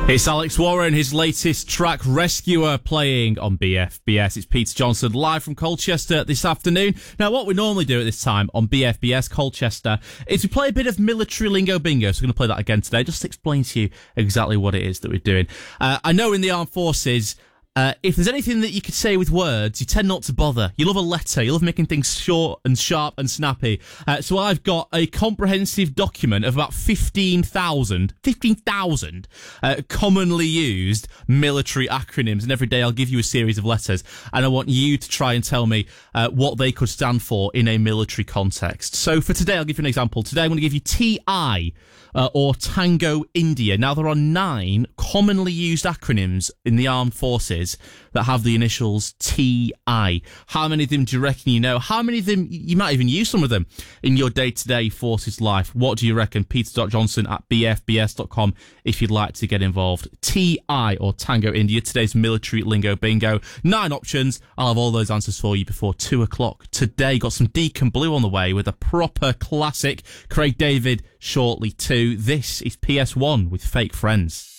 It's Alex Warren, his latest track, Rescuer, playing on BFBS. It's Peter Johnson, live from Colchester this afternoon. Now, what we normally do at this time on BFBS Colchester is we play a bit of military lingo bingo. So we're going to play that again today, just to explain to you exactly what it is that we're doing. I know in the armed forces, if there's anything that you could say with words, you tend not to bother. You love a letter. You love making things short and sharp and snappy. So I've got a comprehensive document of about 15,000 commonly used military acronyms. And every day I'll give you a series of letters. And I want you to try and tell me what they could stand for in a military context. So for today, I'll give you an example. Today I'm going to give you TI. Or Tango India. Now, there are 9 commonly used acronyms in the armed forces that have the initials TI. How many of them do you reckon you know? How many of them, you might even use some of them in your day-to-day forces life? What do you reckon? peter.johnson@bfbs.com if you'd like to get involved. TI or Tango India, today's military lingo bingo. 9 options. I'll have all those answers for you before 2 o'clock today. Got some Deacon Blue on the way with a proper classic. Craig David shortly too. This is PS1 with Fake Friends.